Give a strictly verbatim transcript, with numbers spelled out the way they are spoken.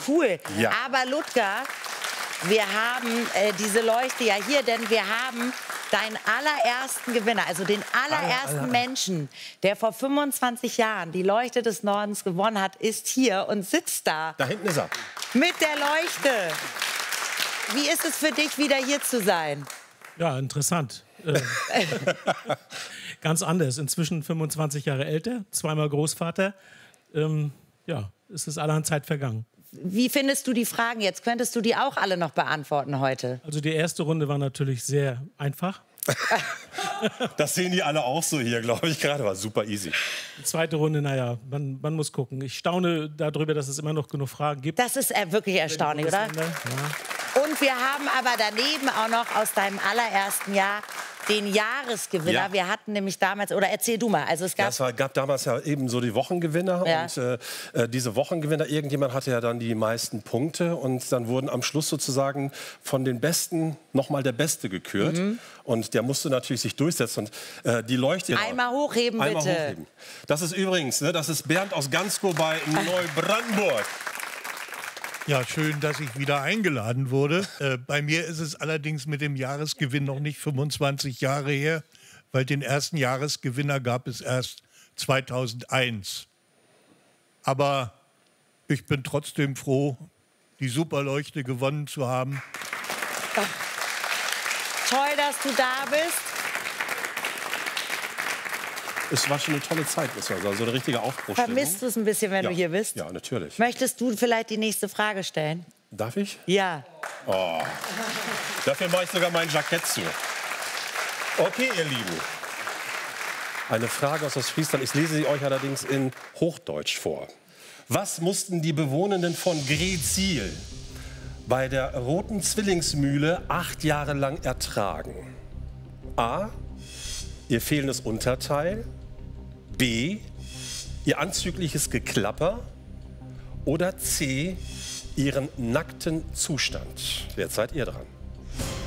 cool. Ja. Aber Ludger, wir haben äh, diese Leuchte ja hier, denn wir haben deinen allerersten Gewinner, also den allerersten aller, aller. Menschen, der vor fünfundzwanzig Jahren die Leuchte des Nordens gewonnen hat, ist hier und sitzt da. Da hinten ist er. Mit der Leuchte. Wie ist es für dich, wieder hier zu sein? Ja, interessant. Äh, ganz anders. Inzwischen fünfundzwanzig Jahre älter, zweimal Großvater. Ähm, ja, es ist allerhand Zeit vergangen. Wie findest du die Fragen jetzt? Könntest du die auch alle noch beantworten heute? Also die erste Runde war natürlich sehr einfach. Das sehen die alle auch so hier, glaube ich. Gerade war super easy. Die zweite Runde, naja, man, man muss gucken. Ich staune darüber, dass es immer noch genug Fragen gibt. Das ist äh, wirklich erstaunlich, oder? Ja. Und wir haben aber daneben auch noch aus deinem allerersten Jahr den Jahresgewinner. Ja. Wir hatten nämlich damals, oder erzähl du mal, also es Ja, gab... es war, gab damals ja eben so die Wochengewinner Ja. und äh, äh, diese Wochengewinner, irgendjemand hatte ja dann die meisten Punkte und dann wurden am Schluss sozusagen von den Besten nochmal der Beste gekürt Mhm. und der musste natürlich sich durchsetzen und äh, die Leuchte... Einmal hochheben, Einmal bitte. hochheben. Das ist übrigens, ne, das ist Bernd aus Ganskow bei Neubrandenburg. Ja, schön, dass ich wieder eingeladen wurde. Äh, bei mir ist es allerdings mit dem Jahresgewinn noch nicht fünfundzwanzig Jahre her, weil den ersten Jahresgewinner gab es erst zweitausendeins. Aber ich bin trotzdem froh, die Superleuchte gewonnen zu haben. Toll, dass du da bist. Es war schon eine tolle Zeit, das war so eine richtige Aufbruchstimmung. Vermisst du es ein bisschen, wenn Ja. du hier bist? Ja, natürlich. Möchtest du vielleicht die nächste Frage stellen? Darf ich? Ja. Oh. Dafür mache ich sogar mein Jackett zu. Okay, ihr Lieben. Eine Frage aus Ostfriesland. Ich lese sie euch allerdings in Hochdeutsch vor. Was mussten die Bewohnenden von Grezil bei der Roten Zwillingsmühle acht Jahre lang ertragen? A. Ihr fehlendes Unterteil. B. Ihr anzügliches Geklapper. Oder C. Ihren nackten Zustand. Jetzt seid ihr dran.